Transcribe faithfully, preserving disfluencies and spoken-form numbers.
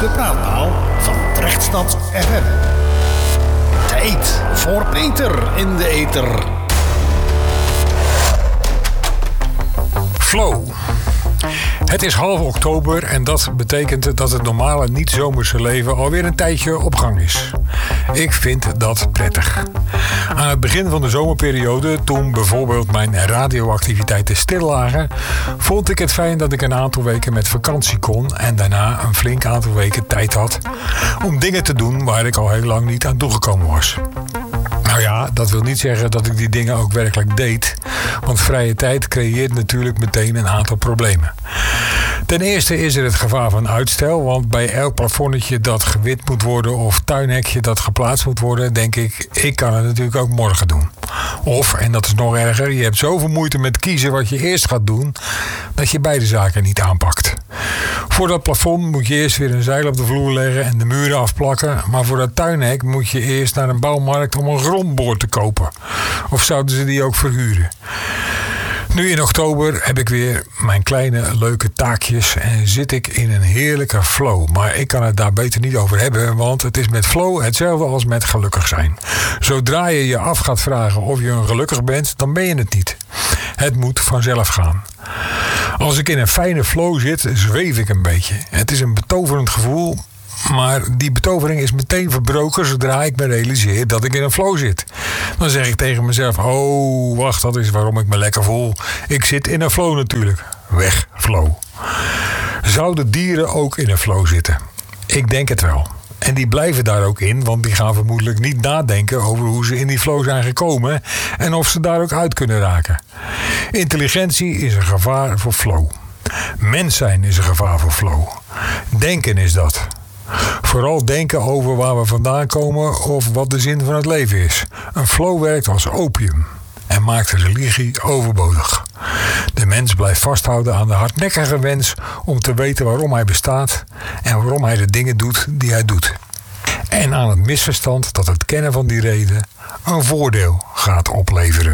de praatpaal van Drechtstad F M. Tijd voor Peter in de ether. Flow. Het is half oktober en dat betekent dat het normale niet-zomerse leven alweer een tijdje op gang is. Ik vind dat prettig. Aan het begin van de zomerperiode, toen bijvoorbeeld mijn radioactiviteiten stil lagen, vond ik het fijn dat ik een aantal weken met vakantie kon en daarna een flink aantal weken tijd had om dingen te doen waar ik al heel lang niet aan toegekomen was. Nou ja, dat wil niet zeggen dat ik die dingen ook werkelijk deed, want vrije tijd creëert natuurlijk meteen een aantal problemen. Ten eerste is er het gevaar van uitstel, want bij elk plafonnetje dat gewit moet worden of tuinhekje dat geplaatst moet worden, denk ik, ik kan het natuurlijk ook morgen doen. Of, en dat is nog erger, je hebt zoveel moeite met kiezen wat je eerst gaat doen, dat je beide zaken niet aanpakt. Voor dat plafond moet je eerst weer een zeil op de vloer leggen en de muren afplakken, maar voor dat tuinhek moet je eerst naar een bouwmarkt om een grondboor te kopen. Of zouden ze die ook verhuren? Nu in oktober heb ik weer mijn kleine leuke taakjes en zit ik in een heerlijke flow. Maar ik kan het daar beter niet over hebben, want het is met flow hetzelfde als met gelukkig zijn. Zodra je je af gaat vragen of je een gelukkig bent, dan ben je het niet. Het moet vanzelf gaan. Als ik in een fijne flow zit, zweef ik een beetje. Het is een betoverend gevoel. Maar die betovering is meteen verbroken zodra ik me realiseer dat ik in een flow zit. Dan zeg ik tegen mezelf, oh, wacht, dat is waarom ik me lekker voel. Ik zit in een flow natuurlijk. Weg, flow. Zouden dieren ook in een flow zitten? Ik denk het wel. En die blijven daar ook in, want die gaan vermoedelijk niet nadenken over hoe ze in die flow zijn gekomen en of ze daar ook uit kunnen raken. Intelligentie is een gevaar voor flow. Mens zijn is een gevaar voor flow. Denken is dat. Vooral denken over waar we vandaan komen of wat de zin van het leven is. Een flow werkt als opium en maakt de religie overbodig. De mens blijft vasthouden aan de hardnekkige wens om te weten waarom hij bestaat en waarom hij de dingen doet die hij doet. En aan het misverstand dat het kennen van die reden een voordeel gaat opleveren.